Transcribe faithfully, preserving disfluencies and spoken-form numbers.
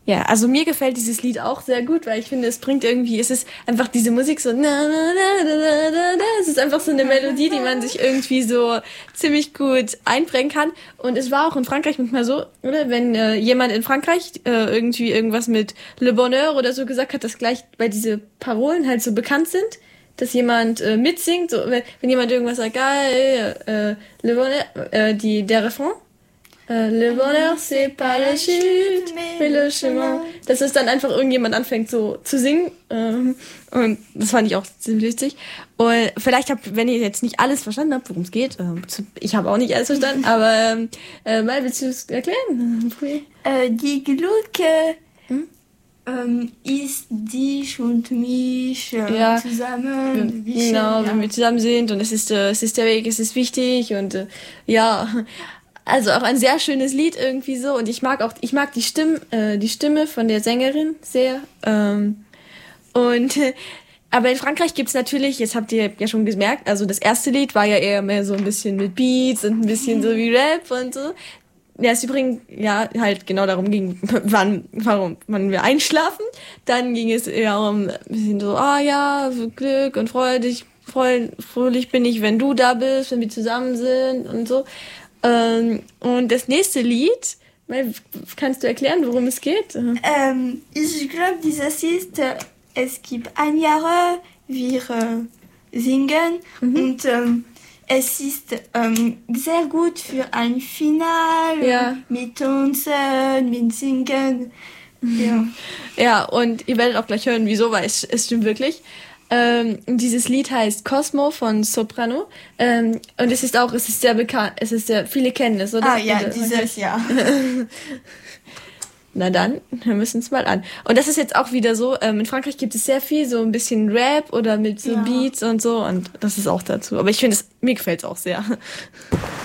Ja, also mir gefällt dieses Lied auch sehr gut, weil ich finde, es bringt irgendwie, es ist einfach diese Musik so, na, na, na, na, na, na, na. Es ist einfach so eine Melodie, die man sich irgendwie so ziemlich gut einprägen kann. Und es war auch in Frankreich manchmal so, oder? Wenn äh, jemand in Frankreich äh, irgendwie irgendwas mit Le Bonheur oder so gesagt hat, dass gleich, weil diese Parolen halt so bekannt sind, dass jemand äh, mitsingt, so, wenn, wenn jemand irgendwas sagt, geil, äh, Le Bonheur, äh, die, der Refrain, äh, Le Bonheur, c'est pas la chute, mais le chemin. Dass es dann einfach irgendjemand anfängt so zu singen. Ähm, und das fand ich auch ziemlich lustig. Und vielleicht habt, wenn ihr jetzt nicht alles verstanden habt, worum es geht, äh, ich habe auch nicht alles verstanden, aber äh, mal willst du es erklären? Äh, die Glocke hm? ähm, ist dich und mich äh, ja. zusammen. Wie genau, schön, ja. Wenn wir zusammen sind und es ist, äh, es ist der Weg, es ist wichtig und äh, ja... Also auch ein sehr schönes Lied irgendwie so und ich mag auch ich mag die Stimme äh, die Stimme von der Sängerin sehr ähm, und äh, aber in Frankreich gibt's natürlich, jetzt habt ihr ja schon gemerkt, also das erste Lied war ja eher mehr so ein bisschen mit Beats und ein bisschen so wie Rap und so. Ja, es übrigens ja halt genau darum ging, wann warum wann wir einschlafen. Dann ging es eher um ein bisschen so, ah ja, Glück und freudig, freu, fröhlich bin ich, wenn du da bist, wenn wir zusammen sind und so. Ähm, und das nächste Lied, kannst du erklären, worum es geht? Ähm, ich glaube, dieses ist, äh, es gibt ein Jahr, wir äh, singen mhm. und ähm, es ist ähm, sehr gut für ein Finale ja. mit Tanzen, mit Singen. Ja. Ja, und ihr werdet auch gleich hören, wieso, weil es, es stimmt wirklich. Ähm, dieses Lied heißt Cosmo von Soprano ähm, und es ist auch, es ist sehr bekannt, es ist sehr, viele kennen es, oder? Ah ja, oder? Dieses ja. Na dann, wir müssen es mal an. Und das ist jetzt auch wieder so, ähm, in Frankreich gibt es sehr viel, so ein bisschen Rap oder mit so ja. Beats und so und das ist auch dazu. Aber ich finde, es mir gefällt es auch sehr.